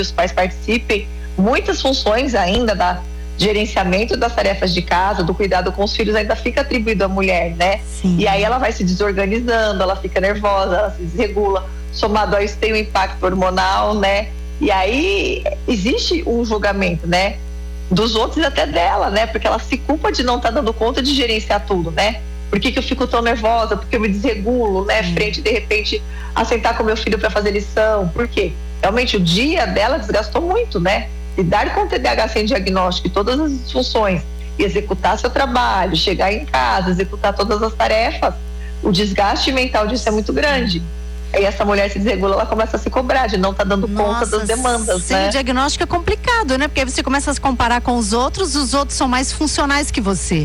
os pais participem, muitas funções ainda da gerenciamento das tarefas de casa, do cuidado com os filhos ainda fica atribuído à mulher, né? Sim. E aí ela vai se desorganizando, ela fica nervosa, ela se desregula, somado a isso tem um impacto hormonal, né? E aí existe um julgamento, né? Dos outros e até dela, né? Porque ela se culpa de não estar dando conta de gerenciar tudo, né? Por que eu fico tão nervosa? Porque eu me desregulo, né? Frente, de repente, a sentar com meu filho para fazer lição. Por quê? Realmente o dia dela desgastou muito, né? Lidar com o TDAH sem diagnóstico e todas as disfunções e executar seu trabalho, chegar em casa, executar todas as tarefas, o desgaste mental disso é muito grande. Aí essa mulher se desregula, ela começa a se cobrar de não estar dando conta das demandas, sem né? o diagnóstico é complicado, né? Porque aí você começa a se comparar com os outros são mais funcionais que você.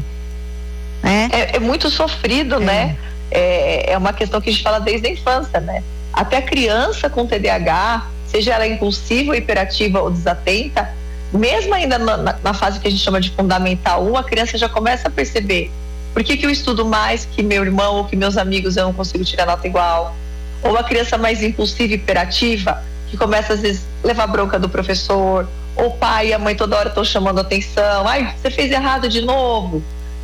É muito sofrido, né? É uma questão que a gente fala desde a infância, né? Até a criança com TDAH, seja ela impulsiva, hiperativa ou desatenta, mesmo ainda na fase que a gente chama de fundamental 1, a criança já começa a perceber por que eu estudo mais que meu irmão ou que meus amigos, eu não consigo tirar nota igual. Ou a criança mais impulsiva e hiperativa, que começa às vezes a levar bronca do professor, ou o pai e a mãe toda hora estão chamando atenção, ai, você fez errado de novo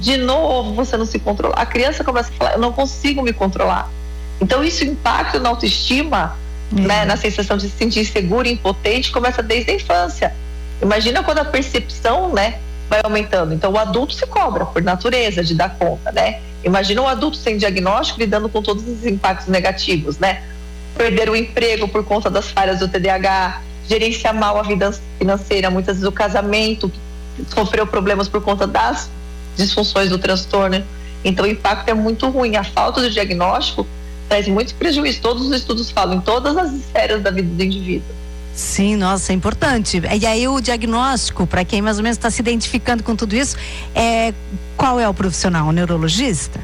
você não se controla. A criança começa a falar, eu não consigo me controlar. Então isso impacta na autoestima, né, na sensação de se sentir insegura e impotente, começa desde a infância. Imagina quando a percepção, né, vai aumentando. Então o adulto se cobra por natureza de dar conta, né? Imagina um adulto sem diagnóstico lidando com todos os impactos negativos, né? Perder o emprego por conta das falhas do TDAH, gerenciar mal a vida financeira, muitas vezes o casamento sofreu problemas por conta das disfunções do transtorno. Então o impacto é muito ruim. A falta do diagnóstico traz muito prejuízo. Todos os estudos falam em todas as esferas da vida do indivíduo. Sim, nossa, é importante. E aí o diagnóstico, para quem mais ou menos está se identificando com tudo isso, qual é o profissional? O neurologista?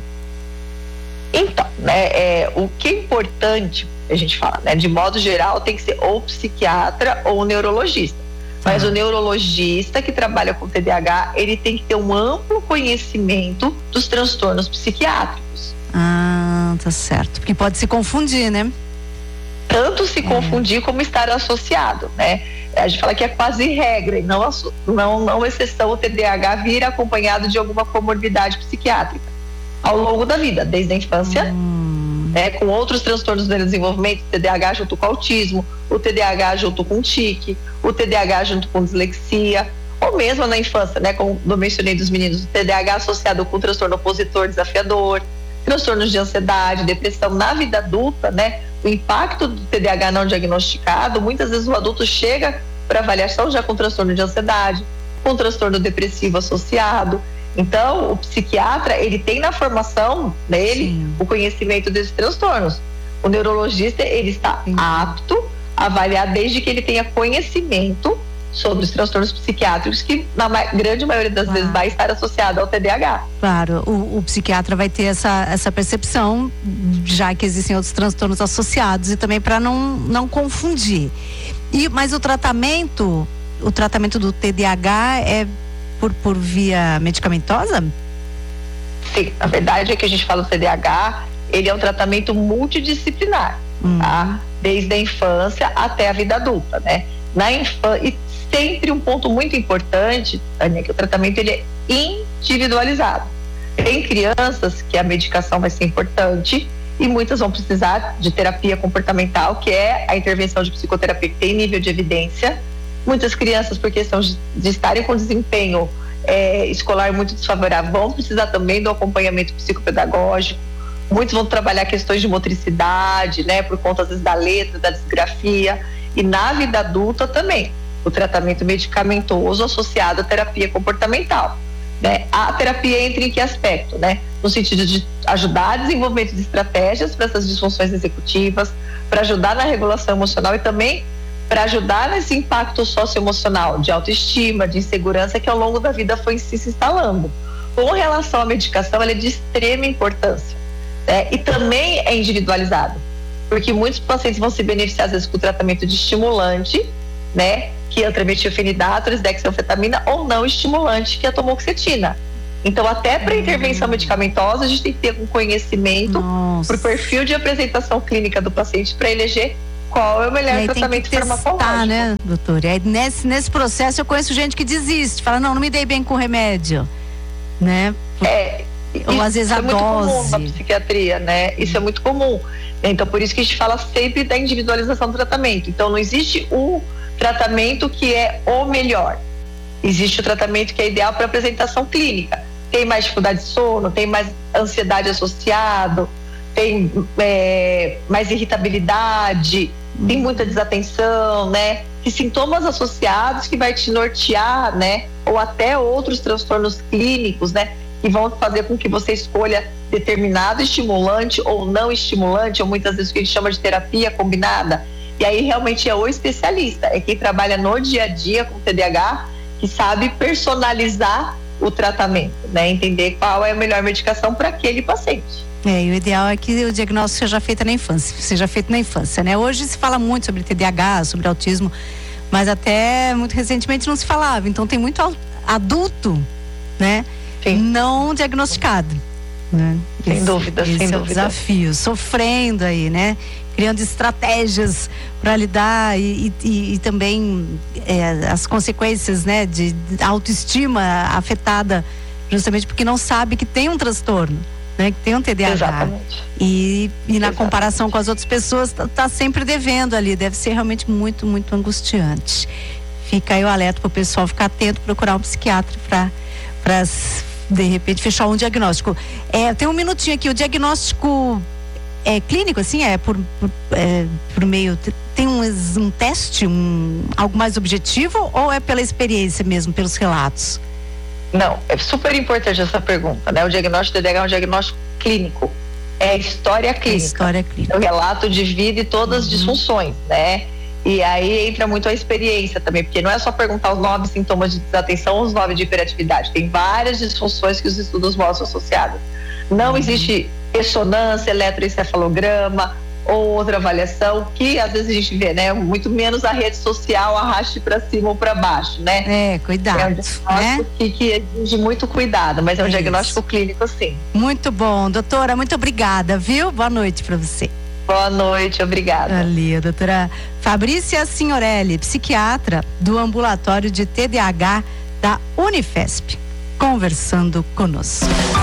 Então, né, o que é importante, a gente fala, né, de modo geral, tem que ser ou psiquiatra ou neurologista. Mas o neurologista que trabalha com TDAH, ele tem que ter um amplo conhecimento dos transtornos psiquiátricos. Ah, tá certo. Porque pode se confundir, né? Tanto se confundir como estar associado, né? A gente fala que é quase regra e não exceção o TDAH vir acompanhado de alguma comorbidade psiquiátrica ao longo da vida, desde a infância, né, com outros transtornos do desenvolvimento, o TDAH junto com o autismo, o TDAH junto com o TIC, o TDAH junto com dislexia, ou mesmo na infância, né, como eu mencionei dos meninos, o TDAH associado com o transtorno opositor desafiador, transtornos de ansiedade, depressão. Na vida adulta, né, o impacto do TDAH não diagnosticado, muitas vezes o adulto chega para avaliação já com transtorno de ansiedade, com transtorno depressivo associado. Então, o psiquiatra, ele tem na formação dele o conhecimento desses transtornos. O neurologista, ele está apto a avaliar desde que ele tenha conhecimento sobre os transtornos psiquiátricos, que na grande maioria das vezes vai estar associado ao TDAH. Claro, o psiquiatra vai ter essa percepção, já que existem outros transtornos associados, e também para não confundir. Mas o tratamento do TDAH é por via medicamentosa? Sim, a verdade é que a gente fala do TDAH, ele é um tratamento multidisciplinar, tá? Desde a infância até a vida adulta, né? Na infância, e sempre um ponto muito importante, Tânia, que o tratamento ele é individualizado. Tem crianças que a medicação vai ser importante e muitas vão precisar de terapia comportamental, que é a intervenção de psicoterapia que tem nível de evidência. Muitas crianças, por questão de estarem com desempenho escolar muito desfavorável, vão precisar também do acompanhamento psicopedagógico. Muitos vão trabalhar questões de motricidade, né, por conta às vezes da letra, da disgrafia. E na vida adulta também, o tratamento medicamentoso associado à terapia comportamental, né? A terapia entra em que aspecto, né? No sentido de ajudar a desenvolvimento de estratégias para essas disfunções executivas, para ajudar na regulação emocional e também para ajudar nesse impacto socioemocional de autoestima, de insegurança que ao longo da vida foi se instalando. Com relação à medicação, ela é de extrema importância, né? E também é individualizado, porque muitos pacientes vão se beneficiar às vezes com o tratamento de estimulante, né, que é a metilfenidato, dexanfetamina, ou não estimulante, que é a tamoxetina. Então, até para intervenção medicamentosa, a gente tem que ter um conhecimento por perfil de apresentação clínica do paciente para eleger qual é o melhor tratamento farmacológico. Né, doutor? E aí nesse processo eu conheço gente que desiste, fala, não me dei bem com o remédio, né? Ou às vezes a dose. Isso é muito comum na psiquiatria, né? Isso é muito comum. Então, por isso que a gente fala sempre da individualização do tratamento. Então, não existe o tratamento que é o melhor. Existe o tratamento que é ideal para apresentação clínica. Tem mais dificuldade de sono, tem mais ansiedade associado, tem mais irritabilidade, tem muita desatenção, né? Que sintomas associados que vai te nortear, né? Ou até outros transtornos clínicos, né? Que vão fazer com que você escolha determinado estimulante ou não estimulante, ou muitas vezes o que a gente chama de terapia combinada. E aí realmente é o especialista, é quem trabalha no dia a dia com TDAH, que sabe personalizar o tratamento, né? Entender qual é a melhor medicação para aquele paciente. E o ideal é que o diagnóstico seja feito na infância, né? Hoje se fala muito sobre TDAH, sobre autismo, mas até muito recentemente não se falava. Então tem muito adulto, né? Sim. Não diagnosticado, né? Sem dúvida, sem dúvida. É o desafio, sofrendo aí, né? Criando estratégias para lidar e também as consequências, né? De autoestima afetada justamente porque não sabe que tem um transtorno, né? Que tem um TDAH. Exatamente. E na comparação com as outras pessoas tá sempre devendo ali, deve ser realmente muito, muito angustiante. Fica aí o alerta para o pessoal ficar atento, procurar um psiquiatra para de repente fechar um diagnóstico. Tem um minutinho aqui, o diagnóstico clínico, assim, por meio, tem um teste, algo mais objetivo, ou é pela experiência mesmo, pelos relatos? Não, é super importante essa pergunta, né? O diagnóstico de TDAH é um diagnóstico clínico, é história clínica, é o relato de vida e todas as disfunções, né? E aí entra muito a experiência também, porque não é só perguntar os 9 sintomas de desatenção ou os 9 de hiperatividade, tem várias disfunções que os estudos mostram associadas. Não existe ressonância, eletroencefalograma ou outra avaliação, que às vezes a gente vê, né? Muito menos a rede social arraste para cima ou para baixo, né? Cuidado. É um diagnóstico, né? que exige muito cuidado, mas é um diagnóstico clínico, sim. Muito bom, doutora, muito obrigada, viu? Boa noite para você. Boa noite, obrigada. Ali, a doutora Fabrícia Signorelli, psiquiatra do ambulatório de TDAH da Unifesp, conversando conosco.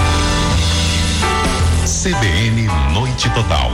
CBN Noite Total.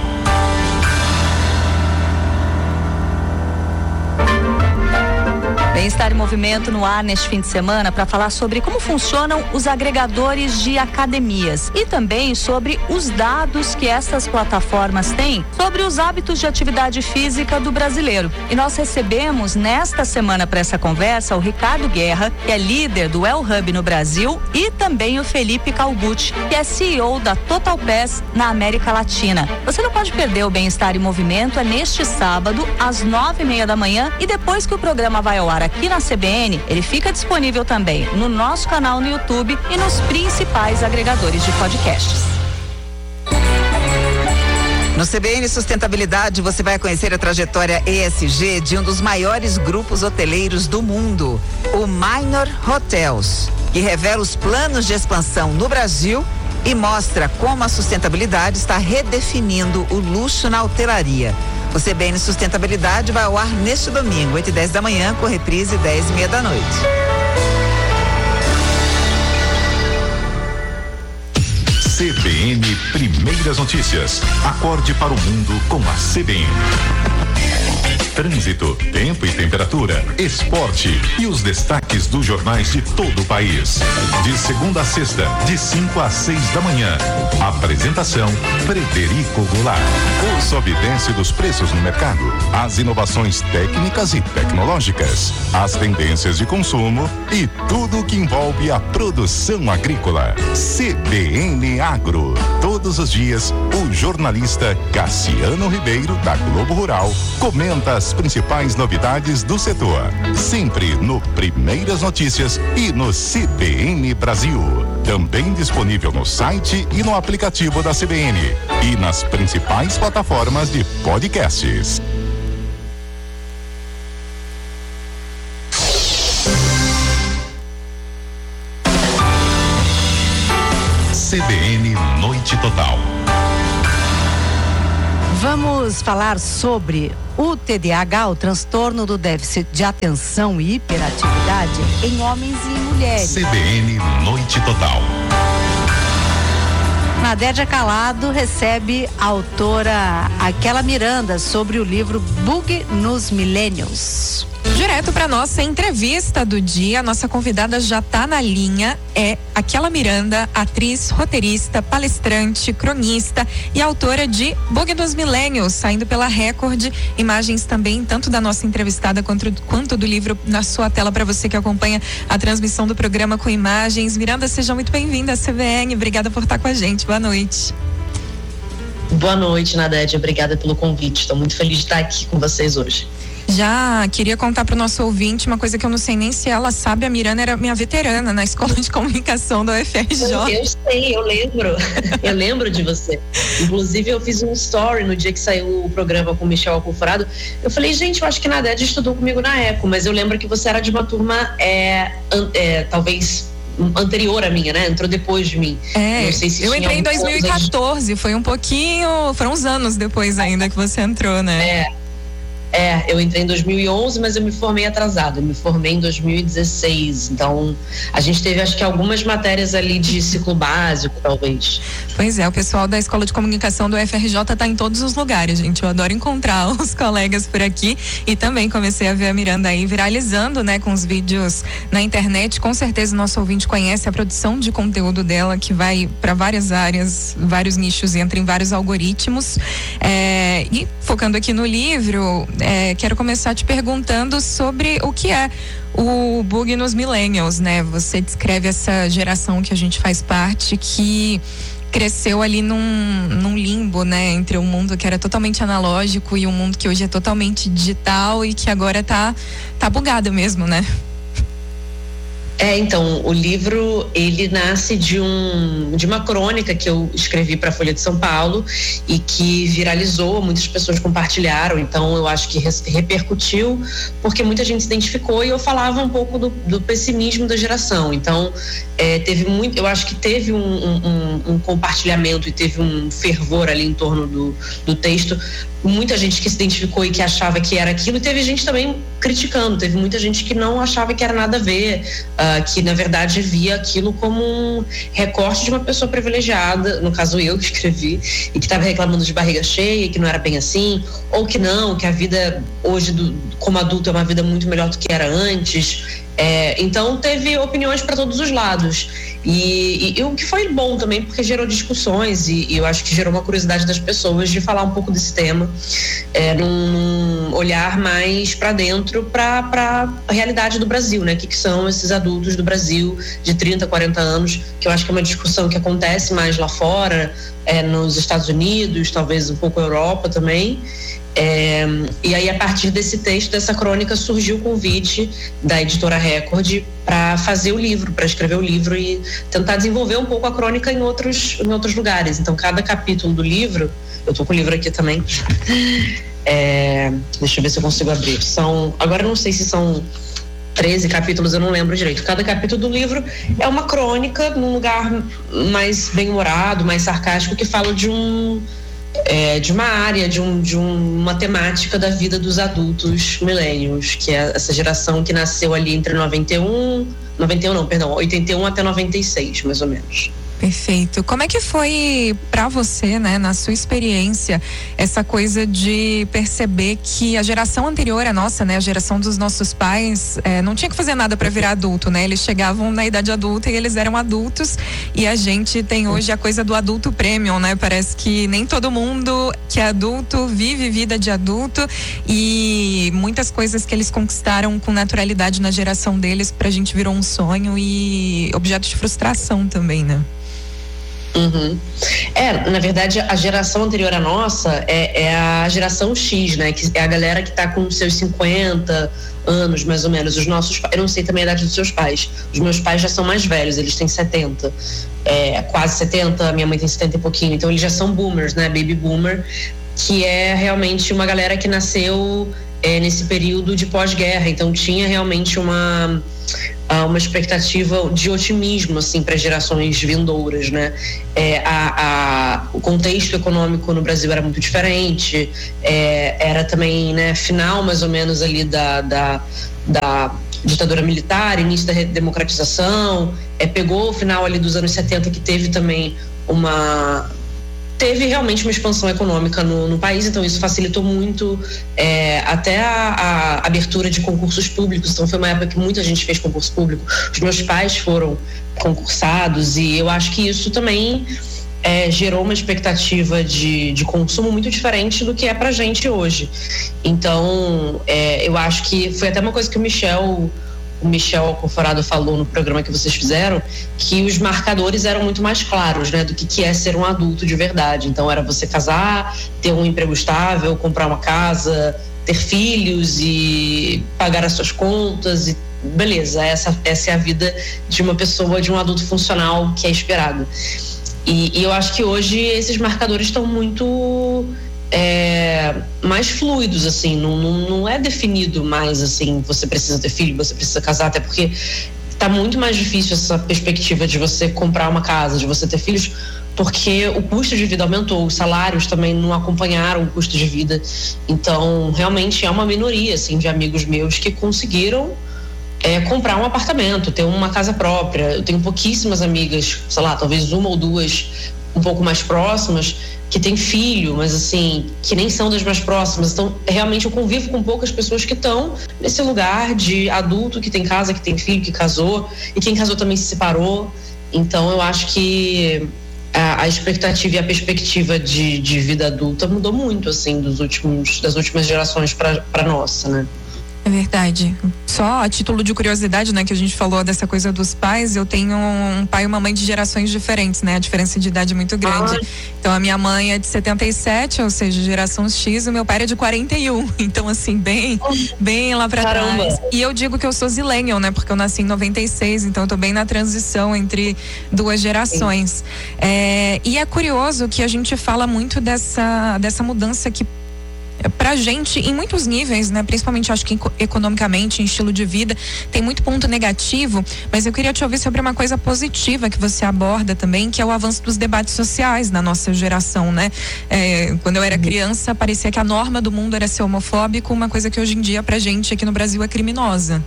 Bem-estar em movimento no ar neste fim de semana para falar sobre como funcionam os agregadores de academias e também sobre os dados que essas plataformas têm sobre os hábitos de atividade física do brasileiro. E nós recebemos nesta semana para essa conversa o Ricardo Guerra, que é líder do Well Hub no Brasil, e também o Felipe Calbucci, que é CEO da Total Pass na América Latina. Você não pode perder o Bem-estar em Movimento, é neste sábado às 9:30 da manhã, e depois que o programa vai ao ar aqui na CBN, ele fica disponível também no nosso canal no YouTube e nos principais agregadores de podcasts. No CBN Sustentabilidade, você vai conhecer a trajetória ESG de um dos maiores grupos hoteleiros do mundo, o Minor Hotels, que revela os planos de expansão no Brasil e mostra como a sustentabilidade está redefinindo o luxo na hotelaria. O CBN Sustentabilidade vai ao ar neste domingo, 8:10 da manhã, com reprise 10:30 da noite. CBN Primeiras Notícias. Acorde para o mundo com a CBN. Trânsito, tempo e temperatura, esporte e os destaques dos jornais de todo o país. De segunda a sexta, de 5 às 6 da manhã. Apresentação: Frederico Goulart. O sobe e desce dos preços no mercado, as inovações técnicas e tecnológicas, as tendências de consumo e tudo o que envolve a produção agrícola. CBN Agro. Todos os dias, o jornalista Cassiano Ribeiro, da Globo Rural, comenta as principais novidades do setor. Sempre no Primeiras Notícias e no CBN Brasil. Também disponível no site e no aplicativo da CBN. E nas principais plataformas de podcasts. CBN Noite Total. Vamos falar sobre o TDAH, o transtorno do déficit de atenção e hiperatividade em homens e mulheres. CBN Noite Total. Nadédia Calado recebe a autora Aquela Miranda sobre o livro Bug nos Millennials. Direto para nossa entrevista do dia, nossa convidada já está na linha, é Aquela Miranda, atriz, roteirista, palestrante, cronista e autora de Bug nos Millennials, saindo pela Record. Imagens também, tanto da nossa entrevistada quanto do livro na sua tela para você que acompanha a transmissão do programa com imagens. Miranda, seja muito bem-vinda à CBN, obrigada por estar com a gente, boa noite. Boa noite, Nadédia, obrigada pelo convite, estou muito feliz de estar aqui com vocês hoje. Já queria contar para o nosso ouvinte uma coisa que eu não sei nem se ela sabe, a Miranda era minha veterana na Escola de Comunicação da UFRJ. Eu sei, eu lembro, eu lembro de você. Inclusive eu fiz um story no dia que saiu o programa com o Michel Alcoforado. Eu falei, gente, eu acho que a Nadédia estudou comigo na ECO, mas eu lembro que você era de uma turma, talvez anterior à minha, né? Entrou depois de mim. Não sei se eu entrei em 2014, foi um pouquinho, foram uns anos depois ainda que você entrou, né? Eu entrei em 2011, mas eu me formei atrasado. Eu me formei em 2016. Então, a gente teve, acho que, algumas matérias ali de ciclo básico, talvez. Pois é, o pessoal da Escola de Comunicação do UFRJ tá em todos os lugares, gente. Eu adoro encontrar os colegas por aqui. E também comecei a ver a Miranda aí viralizando, né, com os vídeos na internet. Com certeza o nosso ouvinte conhece a produção de conteúdo dela, que vai para várias áreas, vários nichos, entra em vários algoritmos. E focando aqui no livro, quero começar te perguntando sobre o que é o Bug nos Millennials, né? Você descreve essa geração que a gente faz parte, que cresceu ali num limbo, né? Entre um mundo que era totalmente analógico e um mundo que hoje é totalmente digital e que agora tá bugado mesmo, né? Então, o livro, ele nasce de uma crônica que eu escrevi para a Folha de São Paulo e que viralizou, muitas pessoas compartilharam, então eu acho que repercutiu, porque muita gente se identificou e eu falava um pouco do pessimismo da geração. Então, eu acho que teve um compartilhamento e teve um fervor ali em torno do texto. Muita gente que se identificou e que achava que era aquilo, e teve gente também criticando, teve muita gente que não achava que era nada a ver, que na verdade via aquilo como um recorte de uma pessoa privilegiada, no caso eu que escrevi, e que estava reclamando de barriga cheia, que não era bem assim, ou que não, que a vida hoje como adulto é uma vida muito melhor do que era antes. Então teve opiniões para todos os lados e o que foi bom também, porque gerou discussões e eu acho que gerou uma curiosidade das pessoas de falar um pouco desse tema, num olhar mais para dentro, para a realidade do Brasil, né? Que são esses adultos do Brasil de 30, 40 anos, que eu acho que é uma discussão que acontece mais lá fora, nos Estados Unidos, talvez um pouco na Europa também. E aí, a partir desse texto, dessa crônica, surgiu o convite da editora Record para fazer o livro, para escrever o livro e tentar desenvolver um pouco a crônica em outros lugares. Então, cada capítulo do livro, eu tô com o livro aqui também, deixa eu ver se eu consigo abrir. Agora eu não sei se são 13 capítulos, eu não lembro direito. Cada capítulo do livro é uma crônica num lugar mais bem-humorado, mais sarcástico, que fala de uma área, de uma temática da vida dos adultos millennials, que é essa geração que nasceu ali entre 81 até 96, mais ou menos. Perfeito. Como é que foi para você, né, na sua experiência, essa coisa de perceber que a geração anterior à nossa, né, a geração dos nossos pais, não tinha que fazer nada para virar adulto, né? Eles chegavam na idade adulta e eles eram adultos, e a gente tem hoje a coisa do adulto premium, né? Parece que nem todo mundo que é adulto vive vida de adulto, e muitas coisas que eles conquistaram com naturalidade na geração deles, pra gente virou um sonho e objeto de frustração também, né? Uhum. Na verdade, a geração anterior à nossa é a geração X, né? Que é a galera que tá com seus 50 anos, mais ou menos. Os nossos pais, eu não sei também a idade dos seus pais. Os meus pais já são mais velhos, eles têm 70, quase 70, minha mãe tem 70 e pouquinho. Então eles já são boomers, né? Baby boomer, que é realmente uma galera que nasceu nesse período de pós-guerra. Então tinha realmente uma expectativa de otimismo assim para gerações vindouras, né? O contexto econômico no Brasil era muito diferente, era também, né, final mais ou menos ali da ditadura militar, início da democratização, pegou o final ali dos anos 70, que teve também teve realmente uma expansão econômica no país, então isso facilitou muito até a abertura de concursos públicos. Então foi uma época que muita gente fez concurso público, os meus pais foram concursados, e eu acho que isso também gerou uma expectativa de consumo muito diferente do que é pra gente hoje. Então eu acho que foi até uma coisa que o Michel Alconforado falou no programa que vocês fizeram, que os marcadores eram muito mais claros, né, do que é ser um adulto de verdade. Então era você casar, ter um emprego estável, comprar uma casa, ter filhos e pagar as suas contas, e beleza, essa é a vida de uma pessoa, de um adulto funcional que é esperado. E eu acho que hoje esses marcadores estão muito mais fluidos, assim, não é definido mais, assim, você precisa ter filho, você precisa casar, até porque tá muito mais difícil essa perspectiva de você comprar uma casa, de você ter filhos, porque o custo de vida aumentou, os salários também não acompanharam o custo de vida. Então realmente é uma minoria, assim, de amigos meus que conseguiram comprar um apartamento, ter uma casa própria. Eu tenho pouquíssimas amigas, sei lá, talvez uma ou duas um pouco mais próximas, que tem filho, mas assim, que nem são das mais próximas. Então, realmente eu convivo com poucas pessoas que estão nesse lugar de adulto que tem casa, que tem filho, que casou, e quem casou também se separou. Então, eu acho que a expectativa e a perspectiva de vida adulta mudou muito, assim, das últimas gerações para nossa, né? É verdade. Só a título de curiosidade, né, que a gente falou dessa coisa dos pais, eu tenho um pai e uma mãe de gerações diferentes, né? A diferença de idade é muito grande. Então a minha mãe é de 77, ou seja, geração X, o meu pai é de 41. Então assim, bem lá pra trás. E eu digo que eu sou zillennial, né? Porque eu nasci em 96, então eu tô bem na transição entre duas gerações. E é curioso que a gente fala muito dessa mudança que pra gente, em muitos níveis, né? Principalmente acho que economicamente, em estilo de vida, tem muito ponto negativo, mas eu queria te ouvir sobre uma coisa positiva que você aborda também, que é o avanço dos debates sociais na nossa geração, né? Quando eu era criança, parecia que a norma do mundo era ser homofóbico, uma coisa que hoje em dia pra gente aqui no Brasil é criminosa.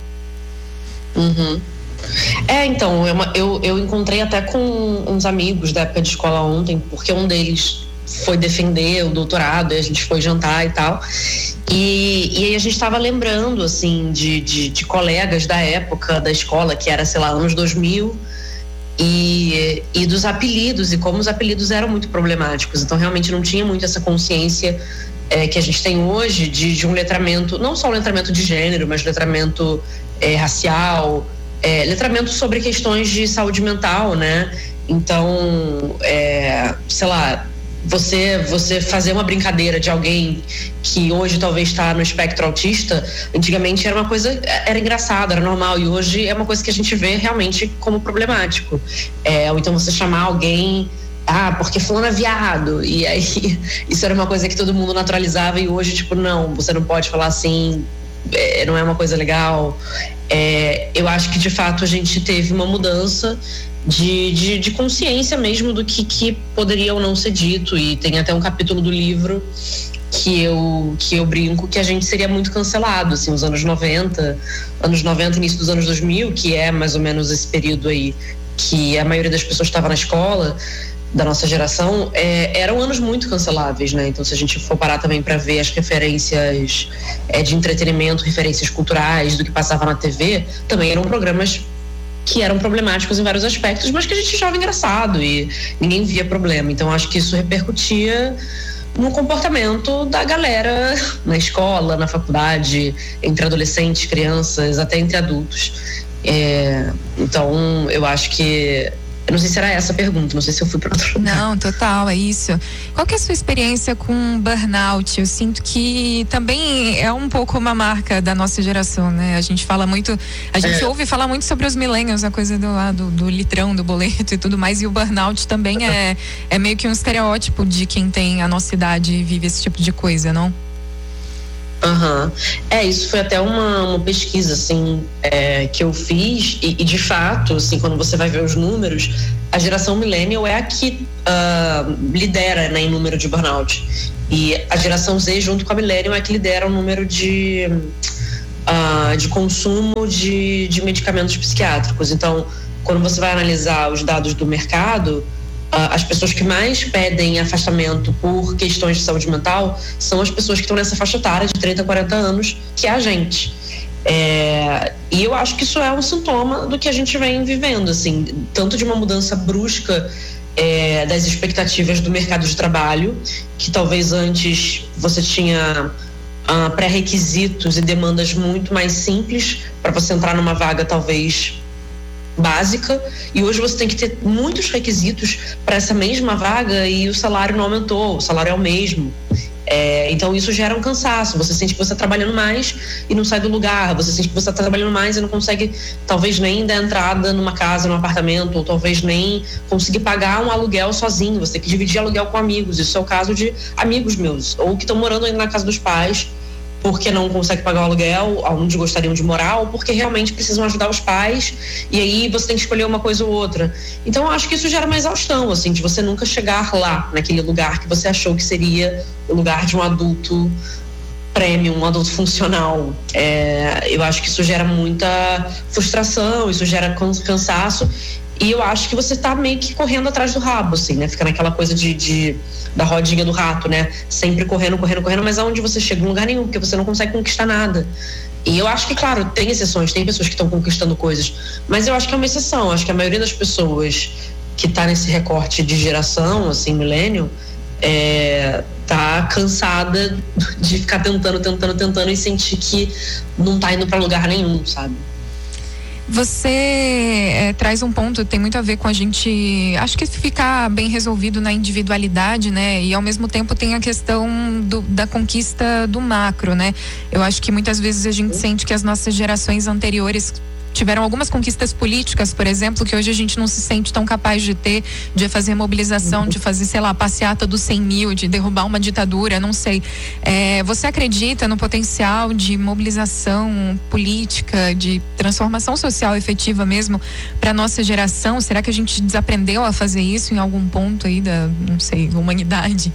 Então, eu encontrei até com uns amigos da época de escola ontem, porque um deles foi defender o doutorado, e a gente foi jantar e tal, e aí a gente estava lembrando, assim, de colegas da época da escola, que era, sei lá, anos 2000, e dos apelidos, e como os apelidos eram muito problemáticos. Então realmente não tinha muito essa consciência que a gente tem hoje de um letramento, não só um letramento de gênero, mas letramento racial, letramento sobre questões de saúde mental, né? Então, sei lá, você fazer uma brincadeira de alguém que hoje talvez está no espectro autista, antigamente era uma coisa, era engraçado, era normal, e hoje é uma coisa que a gente vê realmente como problemático. Ou então você chamar alguém, porque fulano é viado, e aí isso era uma coisa que todo mundo naturalizava, e hoje, tipo, não, você não pode falar assim, não é uma coisa legal. Eu acho que de fato a gente teve uma mudança de consciência mesmo do que poderia ou não ser dito, e tem até um capítulo do livro que eu brinco que a gente seria muito cancelado, assim, os anos 90, início dos anos 2000, que é mais ou menos esse período aí que a maioria das pessoas estava na escola, da nossa geração, eram anos muito canceláveis, né? Então, se a gente for parar também para ver as referências de entretenimento, referências culturais do que passava na TV, também eram programas que eram problemáticos em vários aspectos, mas que a gente achava engraçado e ninguém via problema. Então acho que isso repercutia no comportamento da galera na escola, na faculdade, entre adolescentes, crianças, até entre adultos. Então eu acho que, eu não sei se era essa a pergunta, não sei se eu fui para outro lugar. Não, total, é isso. Qual que é a sua experiência com burnout? Eu sinto que também é um pouco uma marca da nossa geração, né? A gente fala muito, a gente ouve falar muito sobre os millennials, a coisa do litrão, do boleto e tudo mais, e o burnout também é meio que um estereótipo de quem tem a nossa idade e vive esse tipo de coisa, não? Isso foi até uma pesquisa, assim, que eu fiz e de fato, assim, quando você vai ver os números, a geração millennial é a que lidera, né, em número de burnout. E a geração Z, junto com a millennial, é a que lidera o número de consumo de medicamentos psiquiátricos. Então, quando você vai analisar os dados do mercado, as pessoas que mais pedem afastamento por questões de saúde mental são as pessoas que estão nessa faixa etária de 30 a 40 anos, que é a gente. E eu acho que isso é um sintoma do que a gente vem vivendo, assim, tanto de uma mudança brusca das expectativas do mercado de trabalho, que talvez antes você tinha pré-requisitos e demandas muito mais simples para você entrar numa vaga talvez básica, e hoje você tem que ter muitos requisitos para essa mesma vaga e o salário não aumentou, o salário é o mesmo. Então isso gera um cansaço, você sente que você está trabalhando mais e não sai do lugar, você sente que você está trabalhando mais e não consegue talvez nem dar entrada numa casa, num apartamento, ou talvez nem conseguir pagar um aluguel sozinho, você tem que dividir aluguel com amigos. Isso é o caso de amigos meus, ou que estão morando ainda na casa dos pais porque não consegue pagar o aluguel onde gostariam de morar, ou porque realmente precisam ajudar os pais, e aí você tem que escolher uma coisa ou outra. Então eu acho que isso gera uma exaustão, assim, de você nunca chegar lá, naquele lugar que você achou que seria o lugar de um adulto premium, um adulto funcional. Eu acho que isso gera muita frustração, isso gera cansaço, e eu acho que você tá meio que correndo atrás do rabo, assim, né? Fica naquela coisa da rodinha do rato, né? Sempre correndo, mas aonde você chega? Em lugar nenhum, porque você não consegue conquistar nada. E eu acho que, claro, tem exceções, tem pessoas que estão conquistando coisas, mas eu acho que é uma exceção. Acho que a maioria das pessoas que tá nesse recorte de geração, assim, millennial, tá cansada de ficar tentando e sentir que não tá indo pra lugar nenhum, sabe? Você traz um ponto, tem muito a ver com a gente, acho que ficar bem resolvido na individualidade, né? E ao mesmo tempo tem a questão da conquista do macro, né? Eu acho que muitas vezes a gente sente que as nossas gerações anteriores tiveram algumas conquistas políticas, por exemplo, que hoje a gente não se sente tão capaz de ter, de fazer mobilização, de fazer, sei lá, passeata dos 100 mil, de derrubar uma ditadura, não sei. Você acredita no potencial de mobilização política, de transformação social efetiva mesmo para nossa geração? Será que a gente desaprendeu a fazer isso em algum ponto aí da, não sei, humanidade?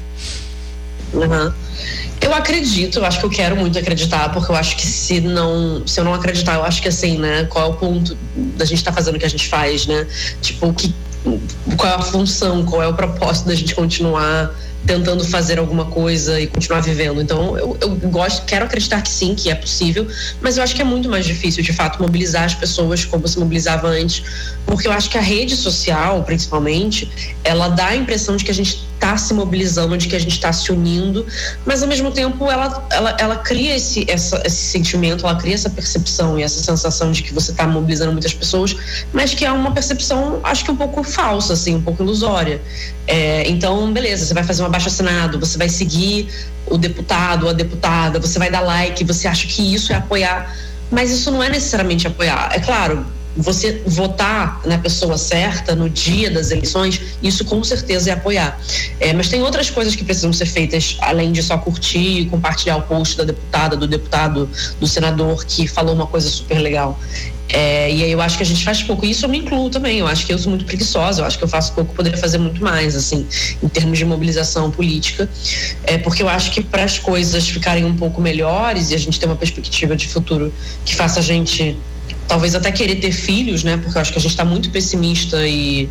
Eu acredito, eu acho que eu quero muito acreditar, porque eu acho que se eu não acreditar, eu acho que assim, né, qual é o ponto da gente estar fazendo o que a gente faz, né? Tipo, qual é a função, qual é o propósito da gente continuar tentando fazer alguma coisa e continuar vivendo. Então eu quero acreditar que sim, que é possível, mas eu acho que é muito mais difícil de fato mobilizar as pessoas como se mobilizava antes, porque eu acho que a rede social, principalmente, ela dá a impressão de que a gente está se mobilizando, de que a gente está se unindo, mas ao mesmo tempo ela cria esse sentimento, ela cria essa percepção e essa sensação de que você está mobilizando muitas pessoas, mas que é uma percepção, acho que um pouco falsa, assim, um pouco ilusória. Então, beleza, você vai fazer um abaixo-assinado, você vai seguir o deputado ou a deputada, você vai dar like, você acha que isso é apoiar, mas isso não é necessariamente apoiar. É claro, você votar na pessoa certa no dia das eleições, isso com certeza é apoiar. Mas tem outras coisas que precisam ser feitas, além de só curtir e compartilhar o post da deputada, do deputado, do senador que falou uma coisa super legal. E aí eu acho que a gente faz pouco, e isso eu me incluo também. Eu acho que eu sou muito preguiçosa, eu acho que eu faço pouco, poderia fazer muito mais, assim, em termos de mobilização política, porque eu acho que para as coisas ficarem um pouco melhores e a gente ter uma perspectiva de futuro que faça a gente talvez até querer ter filhos, né? Porque eu acho que a gente está muito pessimista e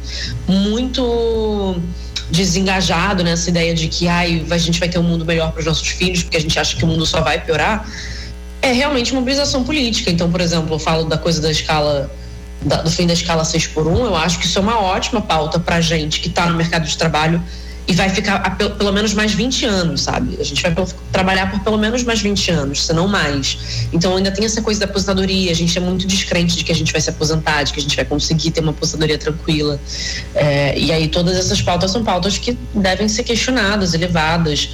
muito desengajado nessa ideia de que a gente vai ter um mundo melhor para os nossos filhos, porque a gente acha que o mundo só vai piorar. É realmente mobilização política. Então, por exemplo, eu falo da coisa da escala, do fim da escala 6x1, eu acho que isso é uma ótima pauta pra gente que está no mercado de trabalho e vai ficar pelo menos mais 20 anos, sabe? A gente vai trabalhar por pelo menos mais 20 anos, se não mais. Então ainda tem essa coisa da aposentadoria, a gente é muito descrente de que a gente vai se aposentar, de que a gente vai conseguir ter uma aposentadoria tranquila. E aí todas essas pautas são pautas que devem ser questionadas, elevadas,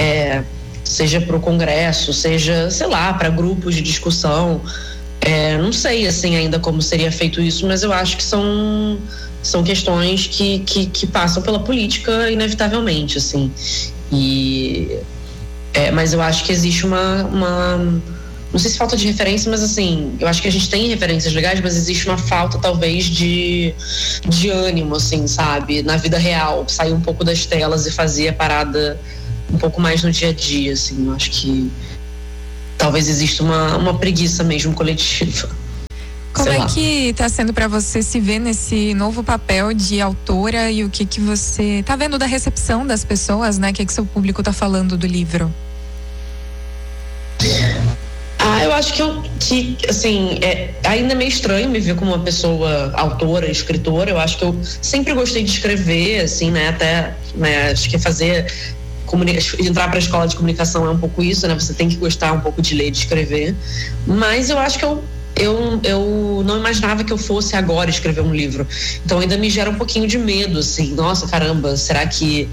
seja para o Congresso, seja, sei lá, para grupos de discussão. Não sei, assim, ainda como seria feito isso, mas eu acho que são questões que passam pela política inevitavelmente, assim. E Mas eu acho que existe uma não sei se falta de referência, mas assim, eu acho que a gente tem referências legais, mas existe uma falta talvez de ânimo, assim, sabe? Na vida real, sair um pouco das telas e fazer a parada um pouco mais no dia a dia, assim. Eu acho que talvez exista uma preguiça mesmo coletiva. Como é que tá sendo para você se ver nesse novo papel de autora e o que você tá vendo da recepção das pessoas, né? O que seu público tá falando do livro? Eu acho que assim, ainda é meio estranho me ver como uma pessoa autora, escritora. Eu acho que eu sempre gostei de escrever, assim, né? Até, né, acho que entrar para a escola de comunicação é um pouco isso, né? Você tem que gostar um pouco de ler, de escrever. Mas eu acho que eu não imaginava que eu fosse agora escrever um livro. Então ainda me gera um pouquinho de medo, assim. Nossa, caramba, será que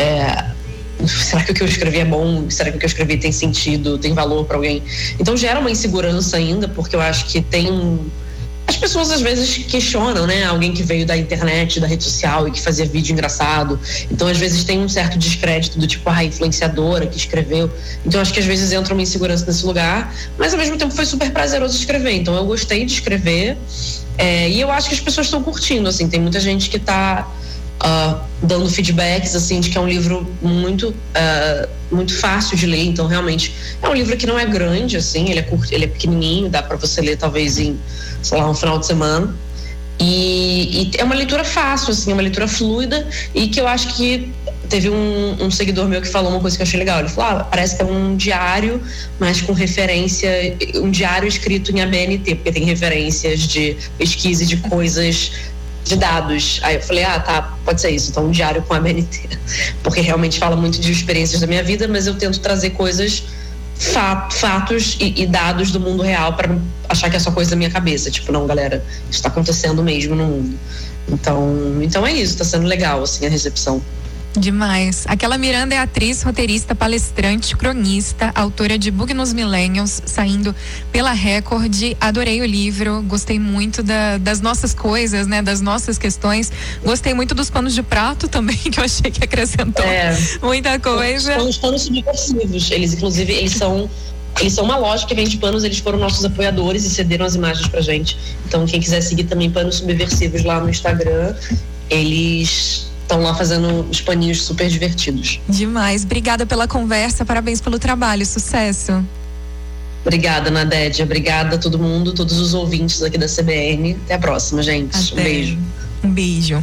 o que eu escrevi é bom? Será que o que eu escrevi tem sentido, tem valor para alguém? Então gera uma insegurança ainda, porque eu acho que as pessoas às vezes questionam, né? Alguém que veio da internet, da rede social e que fazia vídeo engraçado. Então às vezes tem um certo descrédito do tipo, influenciadora que escreveu. Então acho que às vezes entra uma insegurança nesse lugar, mas ao mesmo tempo foi super prazeroso escrever. Então eu gostei de escrever e eu acho que as pessoas estão curtindo, assim. Tem muita gente que tá dando feedbacks, assim, de que é um livro muito fácil de ler. Então realmente é um livro que não é grande, assim, ele é curto, ele é pequenininho, dá para você ler talvez em, sei lá, um final de semana, e é uma leitura fácil, assim, é uma leitura fluida, e que eu acho que teve um seguidor meu que falou uma coisa que eu achei legal. Ele falou, parece que é um diário, mas com referência, um diário escrito em ABNT, porque tem referências de pesquisa e de coisas, de dados. Aí eu falei, tá, pode ser isso, então um diário com ABNT, porque realmente fala muito de experiências da minha vida, mas eu tento trazer coisas, fatos e dados do mundo real, para não achar que é só coisa da minha cabeça, tipo, não, galera, isso tá acontecendo mesmo no mundo. Então é isso, tá sendo legal, assim, a recepção. Demais. Aquela Miranda é atriz, roteirista, palestrante, cronista, autora de Bug nos Millennials, saindo pela Record. Adorei o livro, gostei muito das nossas coisas, né? Das nossas questões. Gostei muito dos panos de prato também, que eu achei que acrescentou muita coisa. São os panos subversivos. Eles são uma loja que vende panos, eles foram nossos apoiadores e cederam as imagens pra gente. Então quem quiser seguir também Panos Subversivos lá no Instagram, eles estão lá fazendo os paninhos super divertidos. Demais. Obrigada pela conversa, parabéns pelo trabalho, sucesso. Obrigada, Nadédia. Obrigada a todo mundo, todos os ouvintes aqui da CBN. Até a próxima, gente. Até. Um beijo. Um beijo.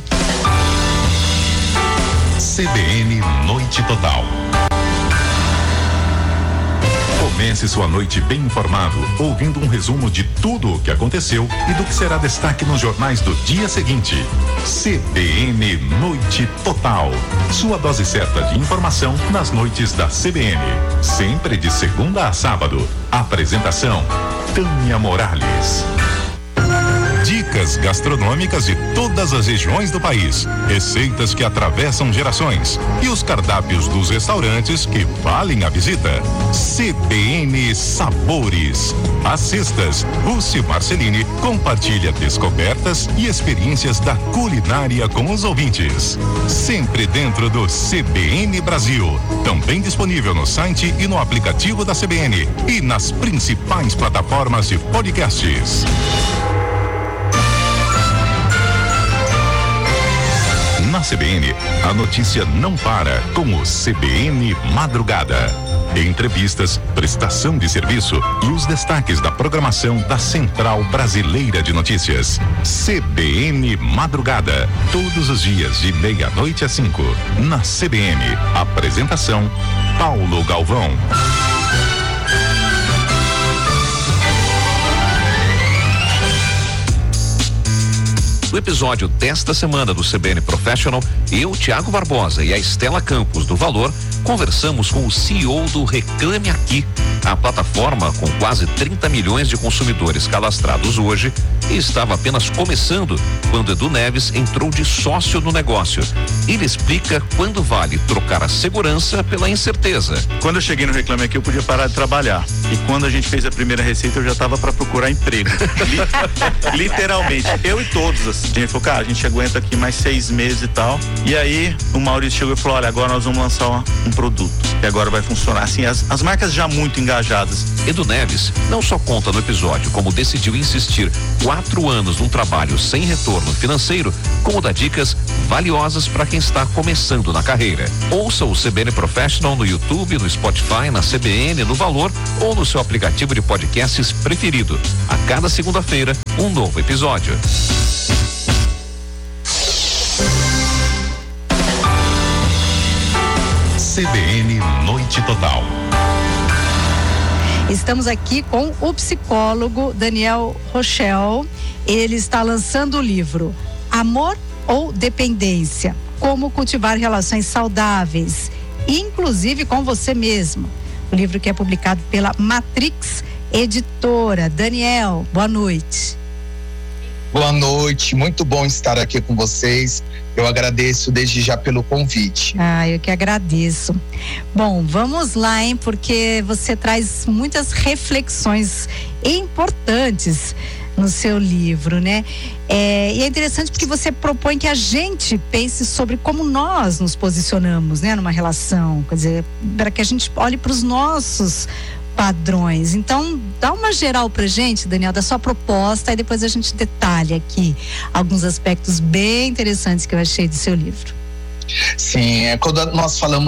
CBN Noite Total. Comece sua noite bem informado, ouvindo um resumo de tudo o que aconteceu e do que será destaque nos jornais do dia seguinte. CBN Noite Total. Sua dose certa de informação nas noites da CBN. Sempre de segunda a sábado. Apresentação: Tânia Morales. Dicas gastronômicas de todas as regiões do país, receitas que atravessam gerações e os cardápios dos restaurantes que valem a visita. CBN Sabores. Às sextas, Rússi Marcelini compartilha descobertas e experiências da culinária com os ouvintes. Sempre dentro do CBN Brasil. Também disponível no site e no aplicativo da CBN e nas principais plataformas de podcasts. Na CBN, a notícia não para com o CBN Madrugada. Entrevistas, prestação de serviço e os destaques da programação da Central Brasileira de Notícias. CBN Madrugada. Todos os dias de 12:30 às 5. Na CBN. Apresentação: Paulo Galvão. No episódio desta semana do CBN Professional, eu, Tiago Barbosa e a Estela Campos do Valor conversamos com o CEO do Reclame Aqui, a plataforma com quase 30 milhões de consumidores cadastrados hoje e estava apenas começando quando Edu Neves entrou de sócio no negócio. Ele explica quando vale trocar a segurança pela incerteza. Quando eu cheguei no Reclame Aqui, eu podia parar de trabalhar E quando a gente fez a primeira receita, eu já tava para procurar emprego. Literalmente. Eu e todos, assim. A gente falou, cara, a gente aguenta aqui mais 6 meses e tal. E aí, o Maurício chegou e falou, olha, agora nós vamos lançar um produto. Que agora vai funcionar. Assim, as marcas já muito engajadas. Edu Neves não só conta no episódio como decidiu insistir 4 anos num trabalho sem retorno financeiro, como dá dicas valiosas para quem está começando na carreira. Ouça o CBN Professional no YouTube, no Spotify, na CBN, no Valor ou no seu aplicativo de podcasts preferido. A cada segunda-feira, um novo episódio. CBN Noite Total. Estamos aqui com o psicólogo Daniel Rochel. Ele está lançando o livro Amor ou Dependência? Como cultivar relações saudáveis, inclusive com você mesmo. O livro que é publicado pela Matrix Editora. Daniel, boa noite. Boa noite, muito bom estar aqui com vocês. Eu agradeço desde já pelo convite. Eu que agradeço. Bom, vamos lá, hein? Porque você traz muitas reflexões importantes no seu livro, né? E é interessante porque você propõe que a gente pense sobre como nós nos posicionamos, né? Numa relação, quer dizer, para que a gente olhe para os nossos padrões. Então, dá uma geral pra gente, Daniel, da sua proposta, e depois a gente detalha aqui alguns aspectos bem interessantes que eu achei do seu livro. Sim, quando nós falamos